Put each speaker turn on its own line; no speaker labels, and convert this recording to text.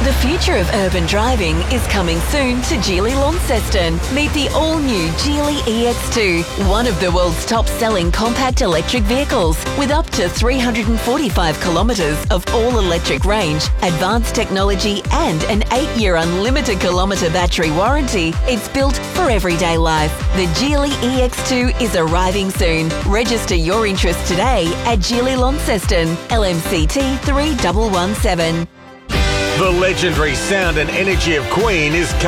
The future of urban driving is coming soon to Geely Launceston. Meet the all-new Geely EX2, one of the world's top-selling compact electric vehicles. With up to 345 kilometres of all-electric range, advanced technology and an 8-year unlimited kilometre battery warranty, it's built for everyday life. The Geely EX2 is arriving soon. Register your interest today at Geely Launceston, LMCT 3117.
The legendary sound and energy of Queen is